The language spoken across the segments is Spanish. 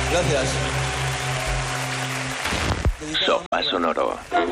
Gracias. Sofá Sonoro.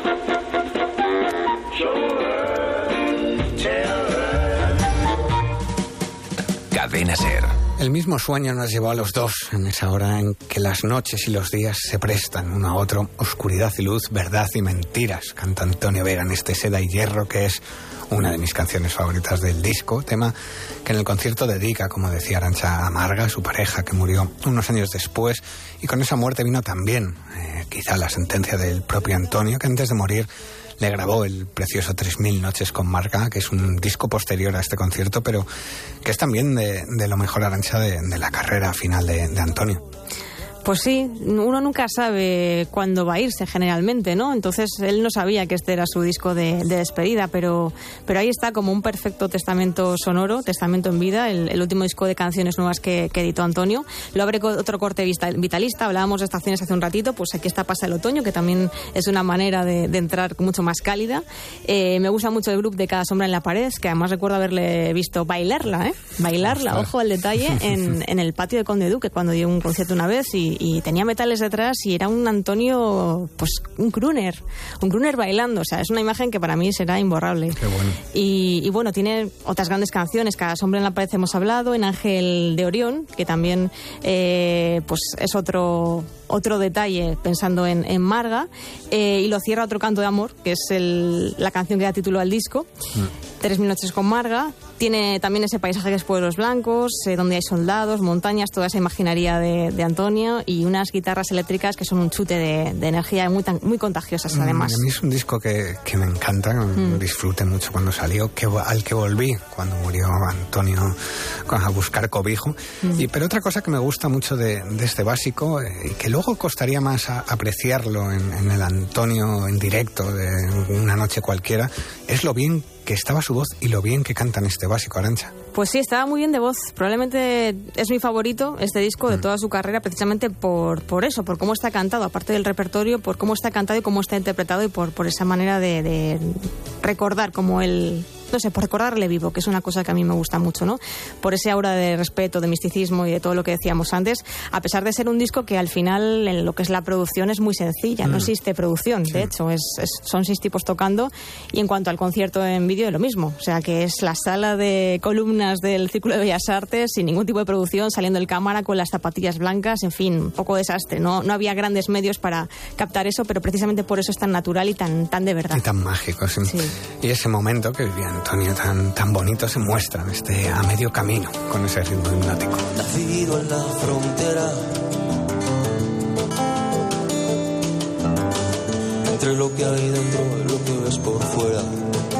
Cadena SER. El mismo sueño nos llevó a los dos en esa hora en que las noches y los días se prestan uno a otro. Oscuridad y luz, verdad y mentiras. Canta Antonio Vega en este Seda y Hierro, que es una de mis canciones favoritas del disco. Tema que en el concierto dedica, como decía Arantxa, a Marga, a su pareja, que murió unos años después. Y con esa muerte vino también, quizá la sentencia del propio Antonio, que antes de morir le grabó el precioso 3000 noches con Marga, que es un disco posterior a este concierto, pero que es también de lo mejor, Arantxa, de la carrera final de Antonio. Pues sí, uno nunca sabe cuándo va a irse generalmente, ¿no? Entonces él no sabía que este era su disco de despedida, pero ahí está como un perfecto testamento sonoro, testamento en vida, el último disco de canciones nuevas que editó Antonio. Lo abre con otro corte vitalista, hablábamos de estaciones hace un ratito, pues aquí está Pasa el otoño, que también es una manera de entrar mucho más cálida. Me gusta mucho el grupo de Cada sombra en la pared, que además recuerdo haberle visto bailarla, ojo al detalle, en el patio de Conde Duque, cuando dio un concierto una vez y tenía metales detrás y era un Antonio, pues un crooner bailando. O sea, es una imagen que para mí será imborrable. Qué bueno. Y bueno, tiene otras grandes canciones. Cada sombra en la pared hemos hablado, en Ángel de Orión, que también pues es otro detalle pensando en Marga, y lo cierra otro canto de amor, que es la canción que da título al disco. 3000 noches con Marga. Tiene también ese paisaje que es Pueblos Blancos, donde hay soldados, montañas, toda esa imaginaria de Antonio, y unas guitarras eléctricas que son un chute de energía muy contagiosas, además. A mí es un disco que me encanta, disfruté mucho cuando salió, al que volví cuando murió Antonio a buscar cobijo. Pero otra cosa que me gusta mucho de este básico, y que luego costaría más apreciarlo en el Antonio en directo de una noche cualquiera, es lo bien que estaba su voz y lo bien que cantan este básico, Arantxa. Pues sí, estaba muy bien de voz. Probablemente es mi favorito, este disco, de toda su carrera, precisamente por eso, por cómo está cantado, aparte del repertorio, por cómo está cantado y cómo está interpretado, y por esa manera de recordar como él... No sé, por recordarle vivo, que es una cosa que a mí me gusta mucho, ¿no? Por ese aura de respeto, de misticismo y de todo lo que decíamos antes, a pesar de ser un disco que al final, en lo que es la producción, es muy sencilla, no existe producción, de hecho, son 6 tipos tocando, y en cuanto al concierto en vídeo, es lo mismo, o sea, que es la sala de columnas del Círculo de Bellas Artes, sin ningún tipo de producción, saliendo el cámara con las zapatillas blancas, en fin, un poco desastre, no había grandes medios para captar eso, pero precisamente por eso es tan natural y tan de verdad. Y tan mágico, sí. Y ese momento que vivía Antonio tan bonito se muestra a medio camino con ese ritmo hipnótico. Nacido en la frontera entre lo que hay dentro y lo que ves por fuera.